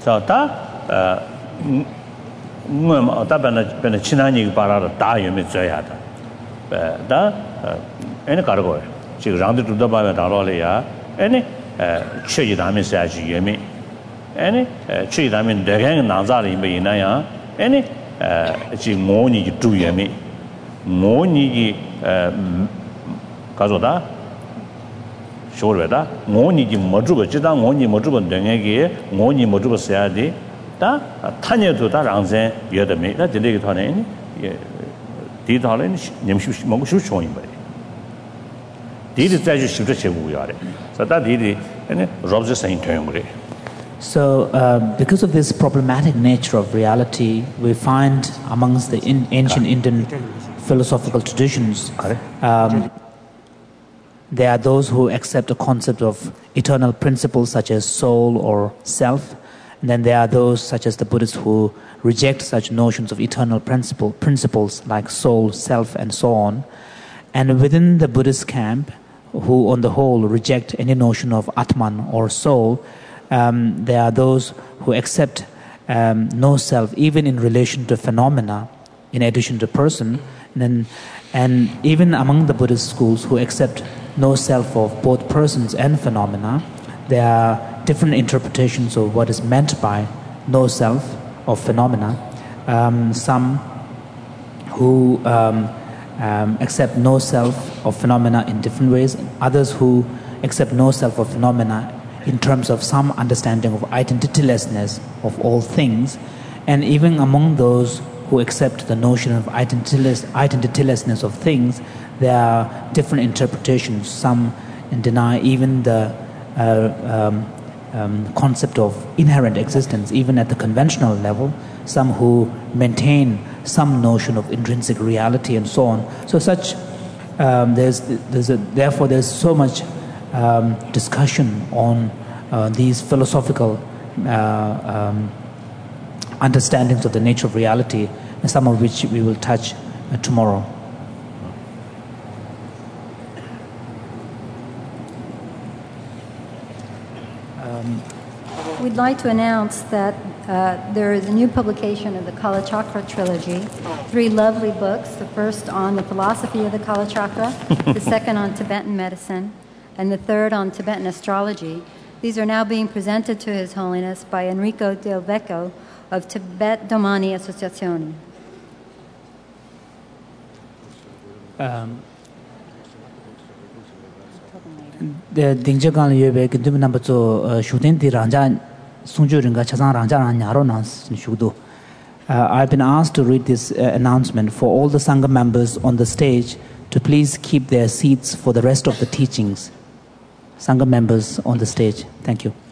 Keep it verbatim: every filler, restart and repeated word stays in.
So ta ngum ta bana bana chinani para da yumi zaya da. Da ene cargo. Chi rang de da ba da lo le ya. Ene che da mi sa ji yumi. Ene che da mi de gan na za li me na ya. Ene ji mo ni ji du yumi. Mo ni ji 가져다 쇼르다 모니지 뭐주고 지당 모니 뭐주고 등에게 모니 뭐주고 써야 돼다 타녀도 다 랑zen 여더미 나 들리게 하네 예 디달은 님시 먹고 싶어 좋은 거예요 디디 자주 싶어 제부야래 그래서 디디 아니 robs saying term 그래 So, uh, because of this problematic nature of reality, we find amongst the in ancient Indian philosophical traditions, um, there are those who accept the concept of eternal principles such as soul or self, and then there are those such as the Buddhists who reject such notions of eternal principle, principles like soul, self, and so on. And within the Buddhist camp, who on the whole reject any notion of Atman or soul, um, there are those who accept um, no self, even in relation to phenomena, in addition to person, and, then, and even among the Buddhist schools who accept no self of both persons and phenomena, there are different interpretations of what is meant by no self of phenomena. Um, some who um, um, accept no self of phenomena in different ways, others who accept no self of phenomena in terms of some understanding of identitylessness of all things, and even among those who accept the notion of identityless, identitylessness of things, there are different interpretations. Some deny even the uh, um, um, concept of inherent existence, even at the conventional level. Some who maintain some notion of intrinsic reality and so on. So such, um, there's, there's a, therefore there's so much um, discussion on uh, these philosophical uh, um, understandings of the nature of reality, and some of which we will touch uh, tomorrow. Um, We'd like to announce that uh, there is a new publication of the Kala Chakra trilogy, three lovely books, the first on the philosophy of the Kala Chakra, the second on Tibetan medicine, and the third on Tibetan astrology. These are now being presented to His Holiness by Enrico Del Vecchio of Tibet Domani Associazione. Um, the Dingjagan Yebe Kintum number two shooting the Ranja Sunjuringa Chazan Ranja and Yaronas Shudu. I've been asked to read this uh, announcement for all the Sangha members on the stage to please keep their seats for the rest of the teachings. Sangha members on the stage. Thank you.